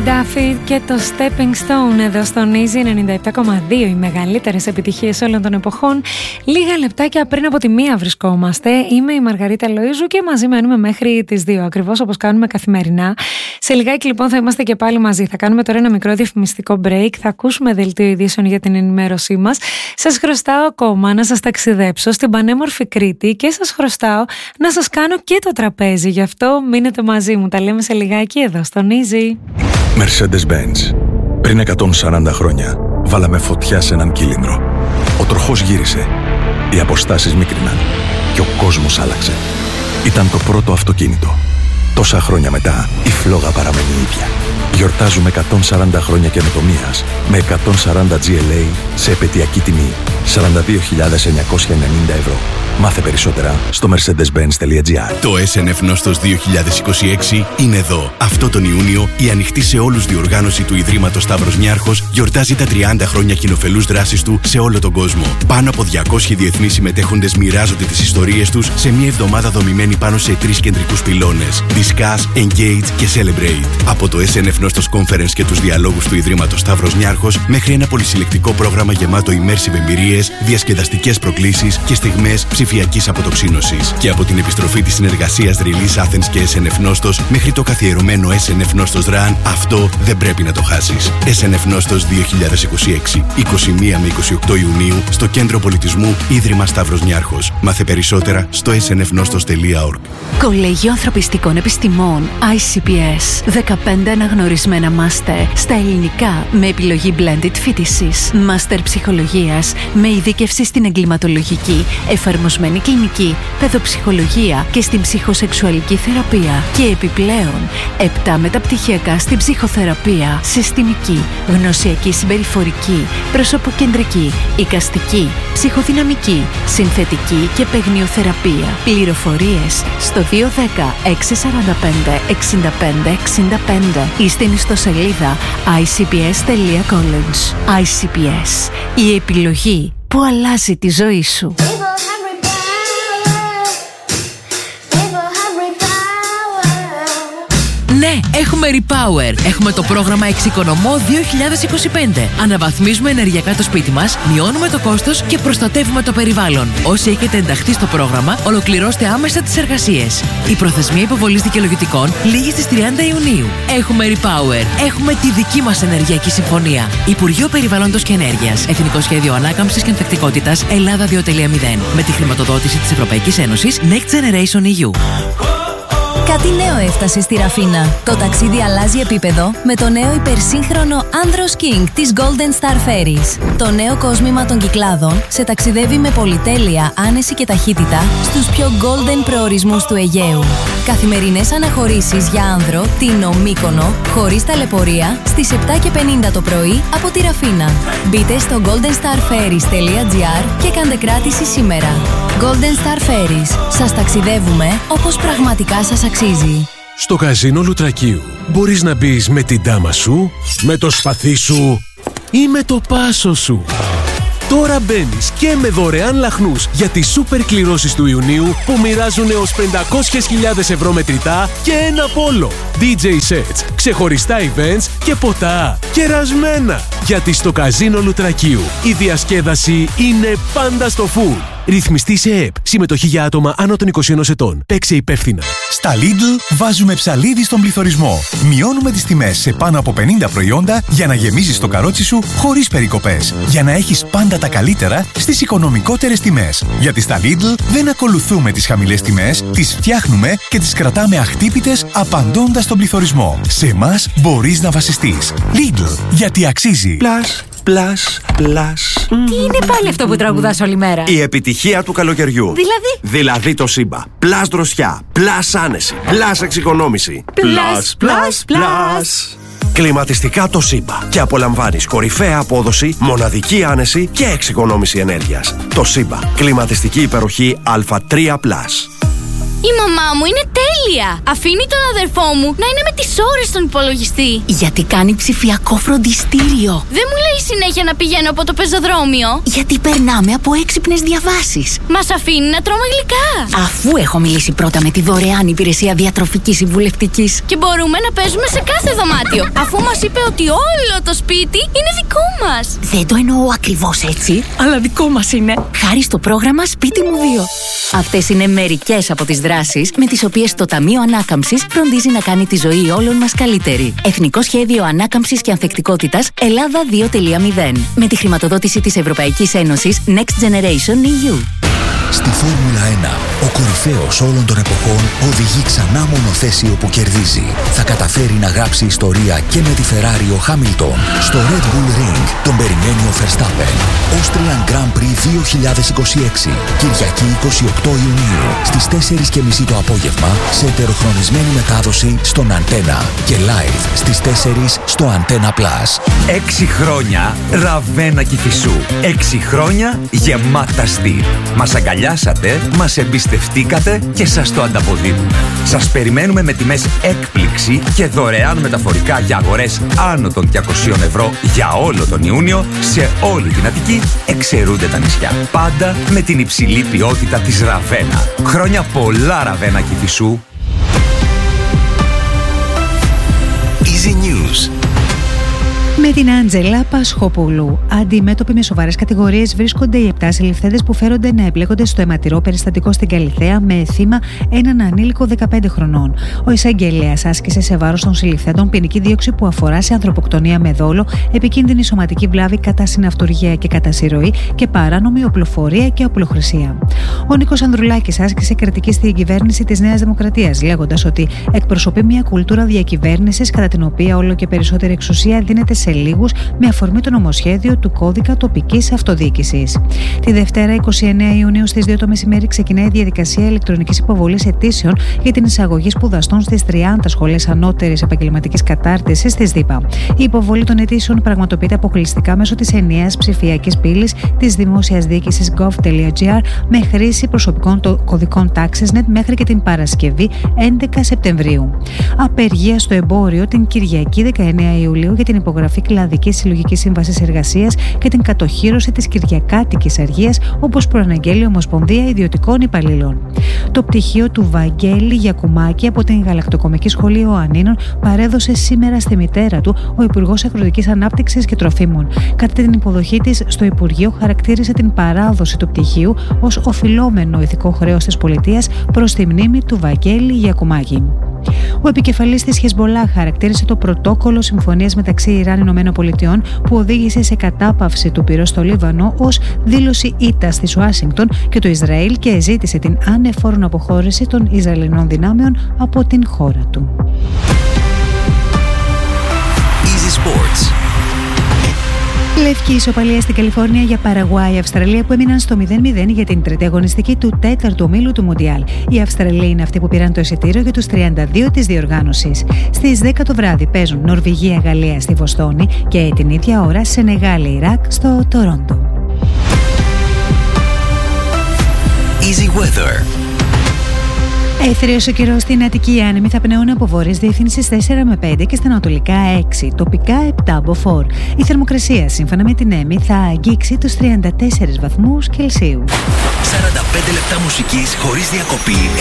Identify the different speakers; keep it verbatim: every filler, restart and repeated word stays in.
Speaker 1: Duffy και το Stepping Stone εδώ στον Easy ενενήντα επτά κόμμα δύο, οι μεγαλύτερες επιτυχίες όλων των εποχών. Λίγα λεπτάκια πριν από τη μία βρισκόμαστε. Είμαι η Μαργαρίτα Λοΐζου και μαζί μένουμε μέχρι τις δύο, ακριβώς όπως κάνουμε καθημερινά. Σε λιγάκι λοιπόν θα είμαστε και πάλι μαζί. Θα κάνουμε τώρα ένα μικρό διαφημιστικό break. Θα ακούσουμε δελτίο ειδήσεων για την ενημέρωσή μας. Σας χρωστάω ακόμα να σας ταξιδέψω στην πανέμορφη Κρήτη και σας χρωστάω να σας κάνω και το τραπέζι. Γι' αυτό μείνετε μαζί μου. Τα λέμε σε λιγάκι εδώ στον Easy.
Speaker 2: Mercedes-Benz. Πριν εκατόν σαράντα χρόνια βάλαμε φωτιά σε έναν κύλινδρο. Ο τροχός γύρισε. Οι αποστάσεις μίκριναν. Και ο κόσμος άλλαξε. Ήταν το πρώτο αυτοκίνητο. Τόσα χρόνια μετά, η φλόγα παραμένει η ίδια. Γιορτάζουμε εκατόν σαράντα χρόνια καινοτομίας με εκατόν σαράντα τζι ελ έι σε επαιτειακή τιμή σαράντα δύο χιλιάδες εννιακόσια ενενήντα ευρώ. Μάθε περισσότερα στο mercedes benz τελεία gr.
Speaker 3: Το ες εν εφ Νόστος δύο χιλιάδες είκοσι έξι είναι εδώ. Αυτό τον Ιούνιο η ανοιχτή σε όλους διοργάνωση του Ιδρύματος Σταύρος Νιάρχος γιορτάζει τα τριάντα χρόνια κοινοφελούς δράσης του σε όλο τον κόσμο. Πάνω από διακόσιοι διεθνείς συμμετέχοντες μοιράζονται τις ιστορίες τους σε μια εβδομάδα δομημένη πάνω σε τρεις κεντρικούς πυλώνες: Discuss, Engage και Celebrate. Από το ες εν εφ Νόστος Conference και τους διαλόγους του Ιδρύματος Σταύρος Νιάρχος μέχρι ένα πολυσυλλεκτικό πρόγραμμα γεμάτο immersive εμπειρίες, διασκεδαστικές προκλήσεις και στιγμές ψηφιακής αποτοξίνωσης. Και από την επιστροφή της συνεργασίας Release Athens και ες εν εφ Νόστος μέχρι το καθιερωμένο ες εν εφ Νόστος Run, αυτό δεν πρέπει να το χάσεις. ες εν εφ Νόστος δύο χιλιάδες είκοσι έξι, είκοσι μία με είκοσι οκτώ Ιουνίου στο Κέντρο Πολιτισμού Ίδρυμα Σταύρος Νιάρχος. Μάθε περισσότερα στο ες εν εφ νόστος τελεία org.
Speaker 4: Κολέγιο Ανθρωπιστικών Επιστημών άι σι πι ες. δεκαπέντε αναγνωρισμένα μάστερ στα ελληνικά με επιλογή blended φοιτησης. Μάστερ ψυχολογίας με ειδίκευση στην εγκληματολογική, εφαρμοσμένη κλινική, παιδοψυχολογία και στην ψυχοσεξουαλική θεραπεία. Και επιπλέον επτά μεταπτυχιακά στην ψυχοθεραπεία, συστημική, γνωσιακή συμπεριφορική, προσωποκεντρική, εικαστική, ψυχοδυναμική, συνθετική και παιγνιοθεραπεία. Πληροφορίες στο δύο ένα μηδέν έξι τέσσερα πέντε εξήντα πέντε εξήντα πέντε ή στην ιστοσελίδα άι σι πι ες τελεία college. άι σι πι ες, η επιλογή που αλλάζει τη ζωή σου.
Speaker 5: Ναι, έχουμε Repower. Έχουμε το πρόγραμμα Εξοικονομώ δύο χιλιάδες είκοσι πέντε. Αναβαθμίζουμε ενεργειακά το σπίτι μας, μειώνουμε το κόστος και προστατεύουμε το περιβάλλον. Όσοι έχετε ενταχθεί στο πρόγραμμα, ολοκληρώστε άμεσα τις εργασίες. Η προθεσμία υποβολής δικαιολογητικών λήγει στις τριάντα Ιουνίου. Έχουμε Repower. Έχουμε τη δική μας ενεργειακή συμφωνία. Υπουργείο Περιβάλλοντος και Ενέργειας. Εθνικό Σχέδιο Ανάκαμψης και Ανθεκτικότητας Ελλάδα δύο κόμμα μηδέν. Με τη χρηματοδότηση της Ευρωπαϊκής Ένωσης Next Generation ι γιου.
Speaker 6: Κάτι νέο έφτασε στη Ραφίνα. Το ταξίδι αλλάζει επίπεδο με το νέο υπερσύγχρονο Andros King της Golden Star Ferries. Το νέο κόσμημα των Κυκλάδων σε ταξιδεύει με πολυτέλεια, άνεση και ταχύτητα στους πιο golden προορισμούς του Αιγαίου. Καθημερινές αναχωρήσεις για άνδρο, Τίνο, Μύκονο, χωρίς ταλαιπωρία, στις επτά και πενήντα το πρωί από τη Ραφίνα. Μπείτε στο golden star ferries τελεία gr και κάντε κράτηση σήμερα. Golden Star Ferries. Σας ταξιδεύουμε όπως πραγματικά σας αξίζει.
Speaker 7: Στο καζίνο Λουτρακίου μπορείς να μπεις με την ντάμα σου, με το σπαθί σου ή με το πάσο σου. Τώρα μπαίνεις και με δωρεάν λαχνούς για τις σούπερ κληρώσεις του Ιουνίου που μοιράζουν έως πεντακόσιες χιλιάδες ευρώ μετρητά και ένα πόλο. ντι τζέι sets, ξεχωριστά events και ποτά κερασμένα. Γιατί στο καζίνο Λουτρακίου η διασκέδαση είναι πάντα στο full. Ρυθμιστή σε ΕΠ. Συμμετοχή για άτομα άνω των είκοσι ενός ετών. Παίξε υπεύθυνα.
Speaker 8: Στα Lidl βάζουμε ψαλίδι στον πληθωρισμό. Μειώνουμε τις τιμές σε πάνω από πενήντα προϊόντα για να γεμίζεις το καρότσι σου χωρίς περικοπές. Για να έχεις πάντα τα καλύτερα στις οικονομικότερες τιμές. Γιατί στα Lidl δεν ακολουθούμε τις χαμηλές τιμές, τις φτιάχνουμε και τις κρατάμε αχτύπητες απαντώντας στον πληθωρισμό. Σε εμάς μπορείς να βασιστείς. Lidl, γιατί αξίζει.
Speaker 9: Plus. Πλάς, πλάς.
Speaker 1: Τι είναι πάλι αυτό που τραγουδάς όλη μέρα?
Speaker 9: Η επιτυχία του καλοκαιριού.
Speaker 1: Δηλαδή?
Speaker 9: Δηλαδή το Σύμπα. Πλάς δροσιά, πλάς άνεση, πλάς εξοικονόμηση.
Speaker 1: Πλάς, πλάς, πλάς.
Speaker 9: Κλιματιστικά το Σύμπα. Και απολαμβάνεις κορυφαία απόδοση, μοναδική άνεση και εξοικονόμηση ενέργειας. Το Σύμπα. Κλιματιστική υπεροχή Α τρία πλας.
Speaker 10: Η μαμά μου είναι τέλεια. Αφήνει τον αδερφό μου να είναι με τις ώρες στον υπολογιστή.
Speaker 4: Γιατί κάνει ψηφιακό φροντιστήριο.
Speaker 10: Δεν μου λέει συνέχεια να πηγαίνω από το πεζοδρόμιο.
Speaker 4: Γιατί περνάμε από έξυπνες διαβάσεις.
Speaker 10: Μας αφήνει να τρώμε γλυκά.
Speaker 4: Αφού έχω μιλήσει πρώτα με τη δωρεάν υπηρεσία διατροφικής συμβουλευτικής.
Speaker 10: Και μπορούμε να παίζουμε σε κάθε δωμάτιο. Αφού μας είπε ότι όλο το σπίτι είναι δικό μας.
Speaker 4: Δεν το εννοώ ακριβώς έτσι, αλλά δικό μας είναι. Χάρη στο πρόγραμμα Σπίτι μου δύο. Αυτές είναι μερικές από τις δράσεις με τις οποίες το Ταμείο Ανάκαμψης φροντίζει να κάνει τη ζωή όλων μας καλύτερη. Εθνικό Σχέδιο Ανάκαμψης και Ανθεκτικότητας Ελλάδα δύο τελεία μηδέν. Με τη χρηματοδότηση της Ευρωπαϊκής Ένωσης Next Generation ι γιου.
Speaker 11: Στη Φόρμουλα ένα, ο κορυφαίος όλων των εποχών οδηγεί ξανά μονοθέσιο που κερδίζει. Θα καταφέρει να γράψει ιστορία και με τη Ferrari ο Χάμιλτον. Στο Red Bull Ring τον περιμένει ο Verstappen. Austrian Grand Prix δύο χιλιάδες είκοσι έξι, Κυριακή είκοσι οκτώ Ιουνίου, στις τέσσερις και μισή το απόγευμα, σε ετεροχρονισμένη μετάδοση στον Αντένα και live στις τέσσερις στο Antenna Plus.
Speaker 12: Έξι χρόνια Ραβένα Κηφισού. Έξι χρόνια γεμάτα στυλ. Μας αγκαλιάσατε, μας εμπιστευτήκατε και σας το ανταποδίδουμε. Σας περιμένουμε με τιμές έκπληξη και δωρεάν μεταφορικά για αγορές άνω των διακοσίων ευρώ για όλο τον Ιούνιο σε όλη την Αττική, εξαιρούνται τα νησιά. Πάντα με την υψηλή ποιότητα της Ραβένα. Χρόνια πολλά Ραβένα Κηφισού.
Speaker 11: Easy News.
Speaker 13: Με την Άντζελα Πασχοπούλου. Αντιμέτωποι με σοβαρές κατηγορίες βρίσκονται οι επτά συλληφθέντες που φέρονται να εμπλέκονται στο αιματηρό περιστατικό στην Καλιθέα με θύμα έναν ανήλικο δεκαπέντε χρονών. Ο εισαγγελέας άσκησε σε βάρος των συλληφθέντων ποινική δίωξη που αφορά σε ανθρωποκτονία με δόλο, επικίνδυνη σωματική βλάβη κατά συναυτουργία και κατά συρροή και παράνομη οπλοφορία και οπλοχρησία. Ο Νίκος Ανδρουλάκης άσκησε κριτική στην κυβέρνηση της Νέας Δημοκρατίας, λέγοντας ότι εκπροσωπεί μια κουλτούρα διακυβέρνησης κατά την οποία όλο και περισσότερη εξουσία δίνεται σε λίγους με αφορμή το νομοσχέδιο του κώδικα τοπικής αυτοδιοίκησης. Τη Δευτέρα, είκοσι εννέα Ιουνίου στις δύο το μεσημέρι, ξεκινάει η διαδικασία ηλεκτρονικής υποβολής αιτήσεων για την εισαγωγή σπουδαστών στις τριάντα σχολές ανώτερης επαγγελματικής κατάρτισης της ΔΥΠΑ. Η υποβολή των αιτήσεων πραγματοποιείται αποκλειστικά μέσω της ενιαίας ψηφιακής πύλης της δημόσιας διοίκησης gov.gr με χρήση προσωπικών κωδικών TaxisNet μέχρι και την Παρασκευή έντεκα Σεπτεμβρίου. Απεργία στο εμπόριο την Κυριακή δεκαεννέα Ιουλίου για την υπογραφή κλαδικής συλλογικής σύμβασης εργασίας και την κατοχύρωση της κυριακάτικης αργίας, όπως προαναγγέλει η Ομοσπονδία Ιδιωτικών Υπαλλήλων. Το πτυχίο του Βαγγέλη Γιακουμάκη από την Γαλακτοκομική Σχολή Ιωαννίνων παρέδωσε σήμερα στη μητέρα του ο Υπουργός Αγροτικής Ανάπτυξης και Τροφίμων. Κατά την υποδοχή της στο Υπουργείο, χαρακτήρισε την παράδοση του πτυχίου ως οφειλόμενο ηθικό χρέος της πολιτείας προς τη μνήμη του Βαγγέλη Γιακουμάκη. Ο επικεφαλής της Χεσμολάχ χαρακτήρισε το πρωτόκολλο συμφωνίας μεταξύ Ιράν-Ηνωμένων Πολιτειών που οδήγησε σε κατάπαυση του πυρός στο Λίβανο ως δήλωση ήττας της Ουάσιγκτον και το Ισραήλ και ζήτησε την ανεφόρον αποχώρηση των Ισραηλινών δυνάμεων από την χώρα του.
Speaker 11: Easy Sports.
Speaker 13: Λευκή ισοπαλία στην Καλιφόρνια για Παραγουάη-Αυστραλία που έμειναν στο μηδέν μηδέν για την τρίτη αγωνιστική του τέταρτου ομίλου του Μουντιάλ. Οι Αυστραλοί είναι αυτοί που πήραν το εισιτήριο για τους τριάντα δύο της διοργάνωσης. Στις δέκα το βράδυ παίζουν Νορβηγία-Γαλλία στη Βοστόνη και την ίδια ώρα Σενεγάλη-Ιράκ στο Τορόντο.
Speaker 11: Easy Weather.
Speaker 13: Έθριος ο καιρός στην Αττική, άνεμοι θα πνέουν από βόρειες διευθύνσεις τέσσερα με πέντε και στα ανατολικά έξι, τοπικά επτά μποφόρ. Η θερμοκρασία σύμφωνα με την ΕΜΗ θα αγγίξει τους τριάντα τέσσερις βαθμούς Κελσίου.
Speaker 11: σαράντα πέντε λεπτά μουσικής χωρίς διακοπή.